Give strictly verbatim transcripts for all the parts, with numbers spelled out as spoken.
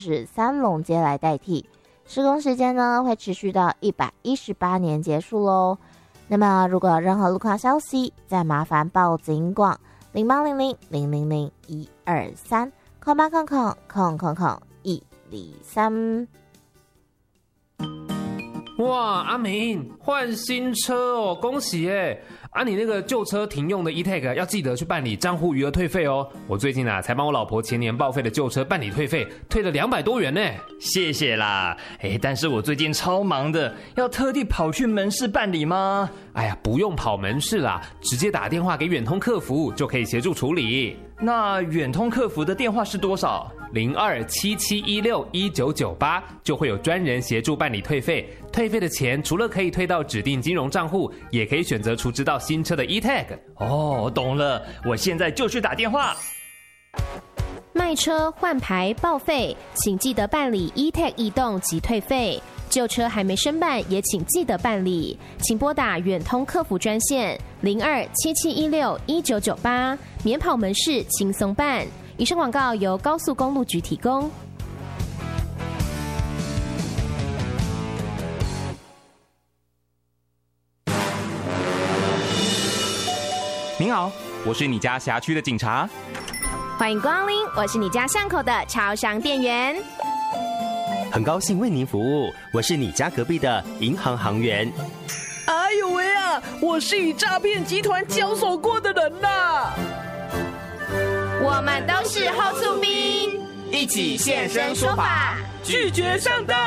是三龙街来代替。施工时间呢会持续到一百一十八年结束咯。那么如果有任何路况消息，再麻烦报警广零八零零零零零一二三空八空空空空空一二三。 哇，阿明换新车哦，恭喜耶！啊，你那个旧车停用的 E-Tag 要记得去办理账户余额退费哦。我最近啊才帮我老婆前年报废的旧车办理退费，退了两百多元呢。 谢谢啦，哎，但是我最近超忙的，要特地跑去门市办理吗？ 哎呀，不用跑门市啦，直接打电话给远通客服就可以协助处理。 那远通客服的电话是多少？ 零二七七一六一九九八，就会有专人协助办理退费。退费的钱除了可以退到指定金融账户，也可以选择储值到新车的 E-Tag。 哦，懂了，我现在就去打电话。 卖车换牌报废，请记得办理 E-Tag 移动及退费。旧车还没申办，也请记得办理，请拨打远通客服专线零二七七一六一九九八，免跑门市轻松办。以上广告由高速公路局提供。 您好，我是你家辖区的警察。 欢迎光临，我是你家巷口的超商店员。 很高兴为您服务，我是你家隔壁的银行行员。 哎呦喂啊，我是与诈骗集团交手过的人呐。 我们都是后厝兵， 一起现身说法， 拒绝上当。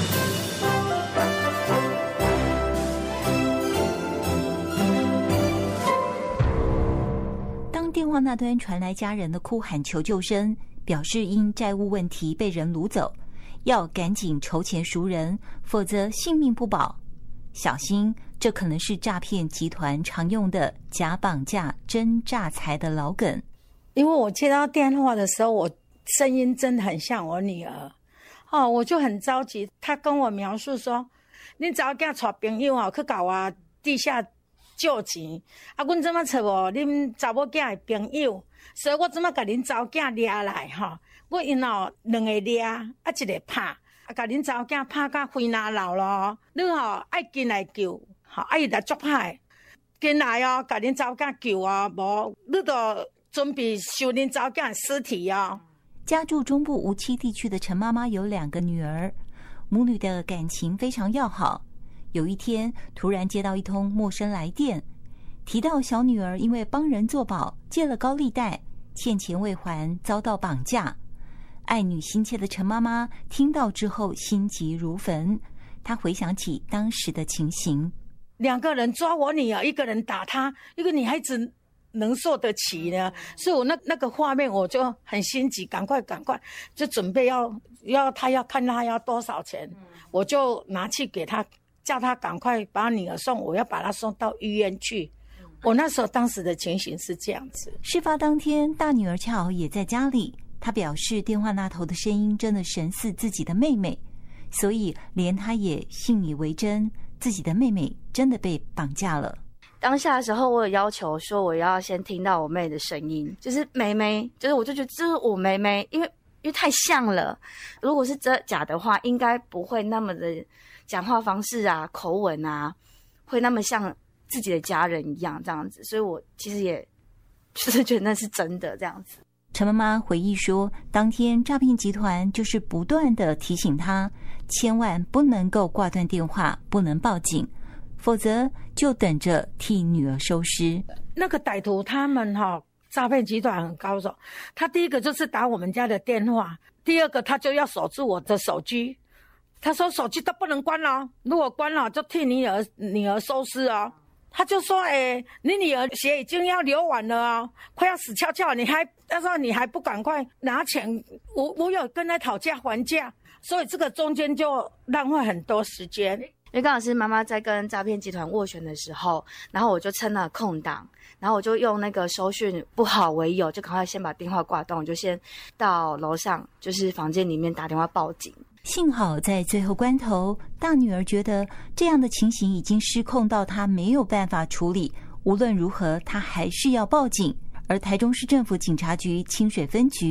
当电话那端传来家人的哭喊求救声，表示因债务问题被人掳走，要赶紧筹钱赎人，否则性命不保。小心，这可能是诈骗集团常用的假绑架真诈财的老梗。 因为我接到电话的时候，我声音真的很像我女儿，哦，我就很着急。她跟我描述说：“恁查某囝带朋友哦去搞我地下借钱，啊，阮怎么找无恁查某囝的朋友，所以我怎么甲恁查某囝抓来哈？我因哦两个抓，啊一个拍，啊甲恁查某囝拍到肺哪流咯，你吼爱进来救，吼爱伊来作歹，进来哦，甲恁查某囝救哦，无你都。”准备收恁查某囝尸体哦。 家住中部无期地区的陈妈妈有两个女儿，母女的感情非常要好。有一天，突然接到一通陌生来电，提到小女儿因为帮人作保，借了高利贷，欠钱未还，遭到绑架。爱女心切的陈妈妈听到之后，心急如焚。她回想起当时的情形， 两个人抓我女儿，一个人打她，一个女孩子。能受得起呢？所以我那那个画面我就很心急，赶快赶快就准备要要他要看他要多少钱，嗯、我就拿去给他，叫他赶快把女儿送，我要把她送到医院去。嗯、我那时候当时的情形是这样子。 事发当天，大女儿恰好也在家里，她表示电话那头的声音真的神似自己的妹妹，所以连她也信以为真，自己的妹妹真的被绑架了。 当下的时候，我有要求说我要先听到我妹的声音，就是妹妹，就是我就觉得这是我妹妹，因为因为太像了。如果是真假的话，应该不会那么的讲话方式啊、口吻啊，会那么像自己的家人一样这样子。所以我其实也就是觉得那是真的这样子。 陈妈妈回忆说，当天诈骗集团就是不断的提醒她，千万不能够挂断电话，不能报警。否则就等着替女儿收尸。 那个歹徒他们哈、哦，诈骗集团很高手。他第一个就是打我们家的电话，第二个他就要锁住我的手机。他说手机都不能关了，如果关了就替女儿女儿收尸哦。他就说，哎、欸，你女儿血已经要流完了哦，快要死翘翘，你还他说你还不赶快拿钱？我我有跟他讨价还价，所以这个中间就浪费很多时间。 因为刚好是妈妈在跟诈骗集团斡旋的时候，然后我就趁了空档，然后我就用那个收讯不好为由，就赶快先把电话挂断，我就先到楼上，就是房间里面打电话报警。 幸好在最后关头，大女儿觉得这样的情形已经失控到她没有办法处理，无论如何她还是要报警。而台中市政府警察局清水分局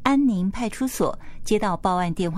安宁派出所接到报案电话。